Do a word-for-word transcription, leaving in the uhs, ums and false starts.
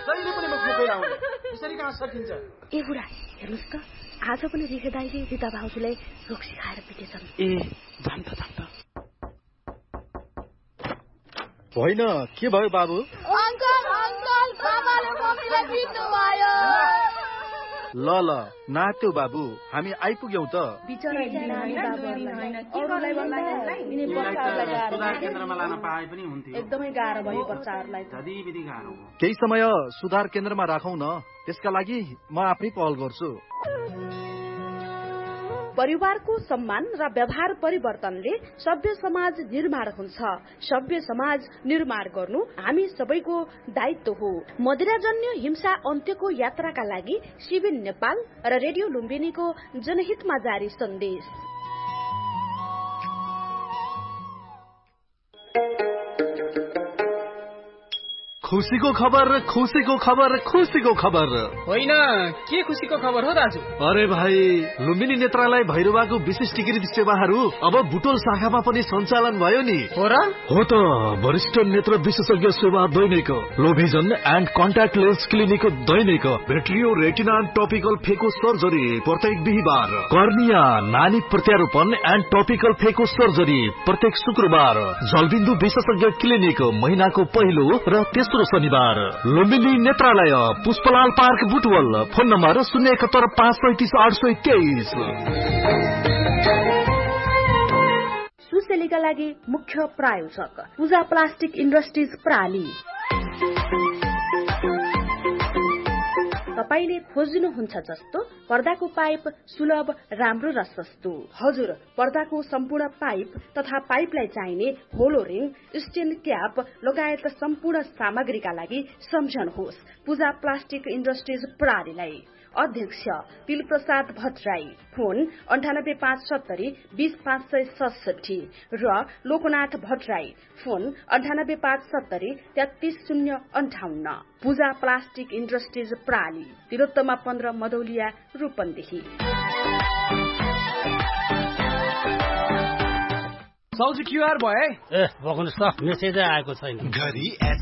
जहिले पनि मुख मुखै लाउने यसरी कहाँ सकिन्छ? ए बुढा हेर्नुस् त, आज पनि रिखे दाइले रिता भाउजूलाई रोक्सी खाएर पिटेछन्। ए जाम त जाम त। होइन के भयो बाबु? अङ्कल अङ्कल बाबाले मम्मीलाई पिट्नु भयो। ल ल नात्यो बाबु, हामी आइपुग्यौं त। सुधार केन्द्रमा लान पाए पनि हुन्थ्यो। एकदमै गाह्रो भयो बच्चाहरूलाई त। धदीविधि गाह्रो। केही समय सुधार केन्द्रमा राखौं न, त्यसका लागि म आफै पहल गर्छु। परिवारको सम्मान र व्यवहार परिवर्तनले सभ्य समाज निर्माण हुन्छ। सभ्य समाज निर्माण गर्नु हामी सबैको दायित्व हो। मदिराजन्य हिंसा अन्त्यको यात्राका लागि शिविर नेपाल र रेडियो लुम्बिनीको जनहितमा जारी सन्देश। खुसीको खबर खुसीको खबर खुसीको खबर होइन, के खुसीको खबर हो दाजु? अरे भाइ, लुम्बिनी नेत्रालय भैरवाको विशिष्टीकृत सेवाहरू अब बुटोल शाखामा पनि सञ्चालन भयो नि। हो र? हो त, वरिष्ठ नेत्र विशेषज्ञ सेवा दैनिक लोभिजन and contact lens clinic Dainik भेट्रियो retina and topical फेको सर्जरी प्रत्येक बिहिबार, कर्निया नानी प्रत्यारोपण एन्ड टपिकल फेको सर्जरी प्रत्येक शुक्रबार, जलबिन्दु विशेषज्ञ क्लिनिक महिनाको पहिलो र तेस्रो शनिबार, लुम्बिनी नेत्रालय Pushpalal park Butwal, phone number शून्य एकहत्तर पाँच पैंतिस आठ सय तेइस। सुसेलीका लागि मुख्य प्रायोजक पूजा प्लास्टिक इन्डस्ट्रिज प्राली। तपाईले खोज्नुहुन्छ जस्तो पर्दाको पाइप सुलभ, राम्रो र सस्तो। हजुर, पर्दाको सम्पूर्ण पाइप तथा पाइपलाई चाहिने होलो रिङ, स्टील क्याप लगायत सम्पूर्ण सामग्रीका लागि सम्झनुहोस् पूजा प्लास्टिक इन्डस्ट्रिज प्रालीलाई। अध्यक्ष तिल प्रसाद भट्टराई, फोन अन्ठानब्बे पाँच सत्तरी बीस पाँच सय सडसठी र लोकनाथ भट्टराई, फोन अन्ठानब्बे पाँच सत्तरी तेत्तीस शून्य अन्ठाउन्न। पूजा प्लास्टिक इन्डस्ट्रिज प्राली, तिलोत्तमा पन्ध्र मदौलिया, रूपन्देही। सौजी क्युआर भयो है? ए बग्नुस् त, मेसेजै आएको छैन।